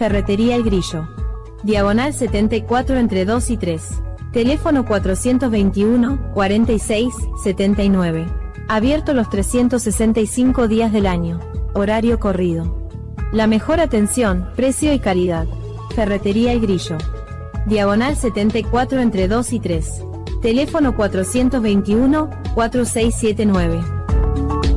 Ferretería El Grillo. Diagonal 74 entre 2 y 3. Teléfono 421 46 79. Abierto los 365 días del año. Horario corrido. La mejor atención, precio y calidad. Ferretería El Grillo. Diagonal 74 entre 2 y 3. Teléfono 421 4679.